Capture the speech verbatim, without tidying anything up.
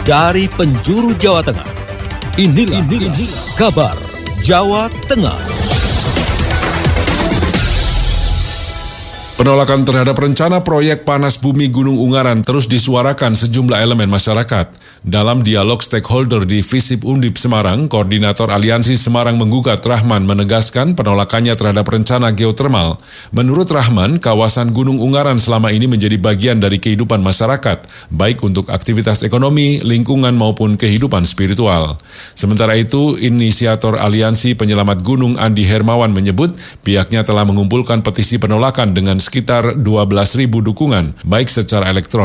dari penjuru Jawa Tengah. Inilah, inilah kabar Jawa Tengah. Penolakan terhadap rencana proyek panas bumi Gunung Ungaran terus disuarakan sejumlah elemen masyarakat. Dalam dialog stakeholder di Visip Undip Semarang, Koordinator Aliansi Semarang Menggugat Rahman menegaskan penolakannya terhadap rencana geotermal. Menurut Rahman, kawasan Gunung Ungaran selama ini menjadi bagian dari kehidupan masyarakat, baik untuk aktivitas ekonomi, lingkungan maupun kehidupan spiritual. Sementara itu, inisiator Aliansi Penyelamat Gunung Andi Hermawan menyebut pihaknya telah mengumpulkan petisi penolakan dengan sekitar dua belas ribu dukungan, baik secara elektronik